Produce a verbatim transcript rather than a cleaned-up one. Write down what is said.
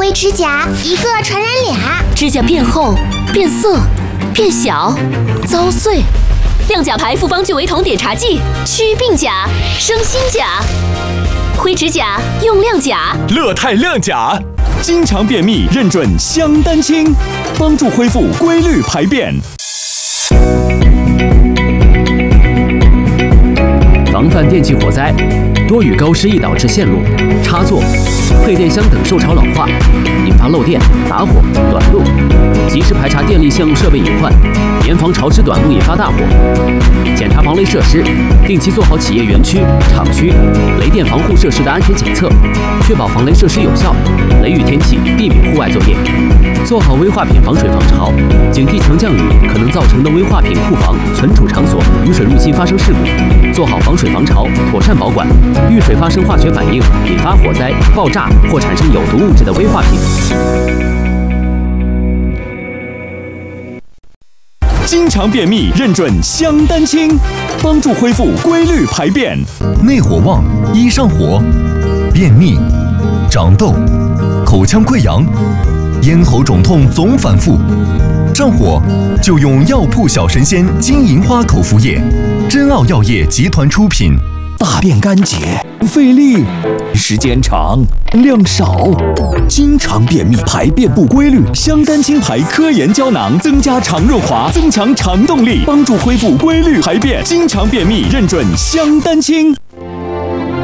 灰指甲一个传染俩， 指甲变厚、变色、变小、遭碎。亮甲牌复方聚维酮碘茶剂，祛病甲、生新甲。灰指甲用亮甲， 乐泰亮甲，经常便秘认准香丹清，帮助恢复规律排便。 防范电器火灾，多与高湿易导致线路、插座、配电箱等受潮老化，引发漏电、打火、短路，及时排查电力线路设备隐患，严防潮湿短路引发大火。检查防雷设施，定期做好企业园区、厂区雷电防护设施的安全检测，确保防雷设施有效。雷雨天气避免户外作业，做好危化品防水防潮，警惕强降雨可能造成的危化品库房、存储场所雨水入侵发生事故，做好防水防潮，妥善保管。遇水发生化学反应引发火灾、爆炸或产生有毒物质的危化品。 经常便秘认准香丹清，帮助恢复规律排便。 内火旺，易上火，便秘、长痘、口腔溃疡、咽喉肿痛总反复，上火就用药铺小神仙金银花口服液，真奥药业集团出品。 大便干结、费力、时间长、量少，经常便秘、排便不规律，香丹清牌科研胶囊增加肠润滑，增强肠动力，帮助恢复规律排便。经常便秘认准香丹清。